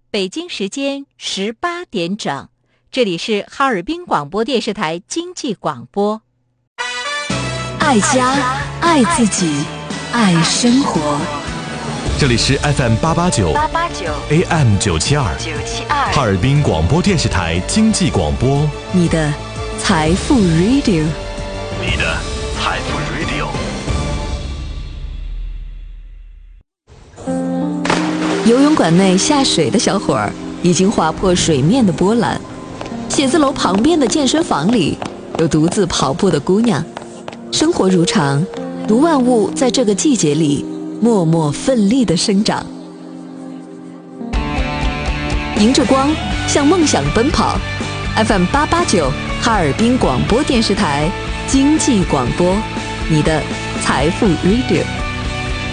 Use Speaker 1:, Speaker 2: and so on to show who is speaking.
Speaker 1: 北京时间18点整，这里是哈尔滨广播电视台经济广播。
Speaker 2: 爱家，爱自己，爱生活。
Speaker 3: 这里是 FM889 AM972 哈尔滨广播电视台经济广播，
Speaker 2: 你的财富 Radio，
Speaker 3: 你的财富 Radio。
Speaker 2: 游泳馆内下水的小伙儿已经划破水面的波澜，写字楼旁边的健身房里有独自跑步的姑娘。生活如常，读万物在这个季节里默默奋力地生长，迎着光向梦想奔跑。 FM889 哈尔滨广播电视台经济广播，你的财富 Radio。